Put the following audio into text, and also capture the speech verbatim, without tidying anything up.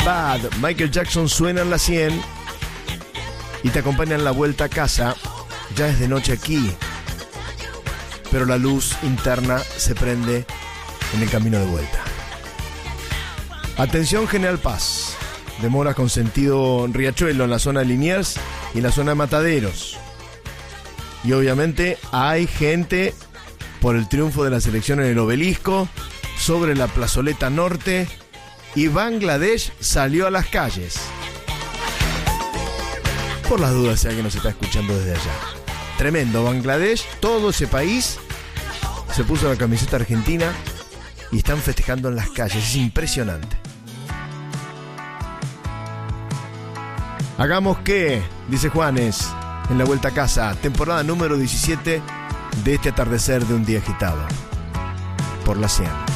Bad. Michael Jackson suena en la cien y te acompaña en la vuelta a casa. Ya es de noche aquí, pero la luz interna se prende en el camino de vuelta. Atención General Paz, demora con sentido Riachuelo en la zona de Liniers y en la zona de Mataderos. Y obviamente hay gente por el triunfo de la selección en el Obelisco, sobre la plazoleta norte, y Bangladesh salió a las calles. Por las dudas, si alguien nos está escuchando desde allá. Tremendo, Bangladesh, todo ese país se puso la camiseta argentina y están festejando en las calles. Es impresionante. Hagamos que, dice Juanes, en la vuelta a casa, temporada número diecisiete de este atardecer de un día agitado. Por la cien.